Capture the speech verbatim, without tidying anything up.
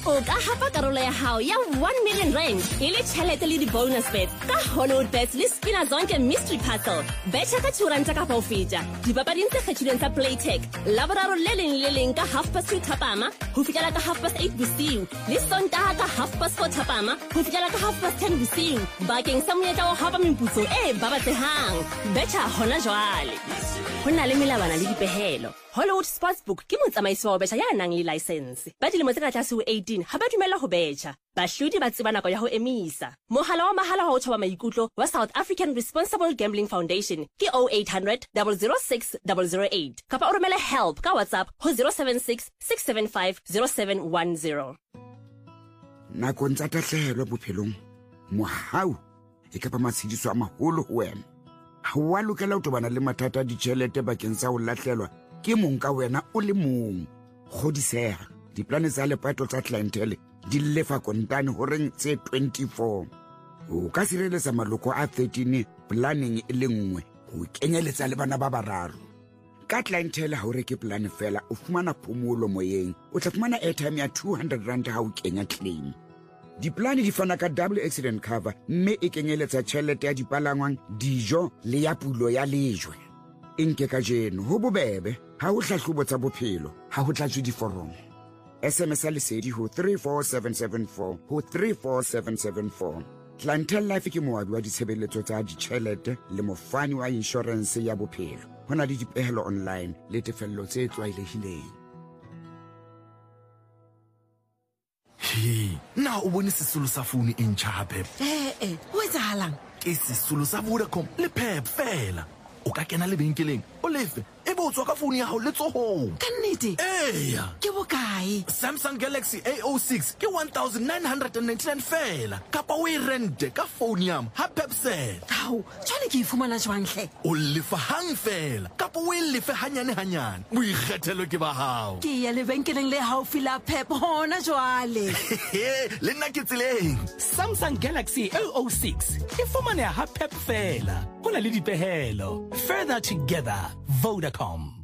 O ka hapa karolo ya hao ya one million rand ile tšhelete le di-bonus bets ka Hollywood Bets le Spina Zonke Mystery Puzzle. Betšha ka two ranta ka pa o feta. Dipapading tse kgethilweng tsa Playtech. Laboraro le leng le leng ka half past two thapama ho fihlela ka half past eight bosiu. Le Sontaha ka half past four thapama ho fihlela ka half past ten bosiu. Bakeng sa monyetla wa hapa meputso e babatsehang. Betšha hona jwale. Ho na le melawana le dipehelo. Hollywood Sportsbook ke motsamaisi wa betšha ya nang le license. Ba dilemo tse ka tlase ho eighteen ha ba dumela ho betšha. Bahlodi ba tseba nako ya ho emisa. Mohala wa mahala wa ho thoba maikutlo wa South African Responsible Gambling Foundation ke oh eight hundred, double oh six, double oh eight. Kapa o romele help ka WhatsApp ho zero seven six, six seven five, zero seven one zero. Nakong tsa tahlehelo bophelong, mohau e ka ba matshediso a maholo ho wena. Ha wa lokela ho tobana le mathata a ditjhelete bakeng sa ho lahlelwa ke mong ka wena o le mong. Kgodiseha, diplane tsa lepato tsa clientele di lefa kontane ho reng tse twenty-four. O ka sireletsa maloko a thirteen planning e le nngwe ho kenyeletsa le bana ba bararo. Ka clientele ha o reke plan fela o fumana phomolo moyeng, o tla fumana airtime ya two hundred rand ha o kenya claim. Diplane di fana ka double accident cover mme e kenyeletsa tjhelete ya dipalangwang, dijo le ya pulo ya lejwe. Inke ka jeno ho bobebe ha o hlahlobo tsa bophelo ha ho tlatswe diforomo. S M S lesedi ho three four seven seven four ho three four seven seven four. Clientele Life ke moabi wa ditshebeletso tsa ditjhelete le mofani wa insurance ya bophelo. Hona le dipehelo online le tefello tse tlwaelehileng. Hey, na o bone sesolo sa phone e ntjha hape. Eh eh, ho etsahalang? Ke sesolo sa Vodacom le Pep fela. O ka kena lebenkeleng o lefe e bo tswa ka phone ya hao le tsohong. Ka nnete? Eya. Ke bokae? Samsung Galaxy A oh six ke one thousand nine hundred ninety-nine fela. Kapa o e rente ka phone yam ha Pepsel. Hao, jwale ke ifumana jwang hle? O lefa hang fela. Kapa o e lefe hanyane hanyane. Boikgethelo ke ba hao. Ke ya lebenkeleng le haufi la Pep hona jwale. Le nna ke tseleng. Samsung Galaxy A oh six e fumana ha Pep fela. Hona le dipehelo. Further together, Vodacom.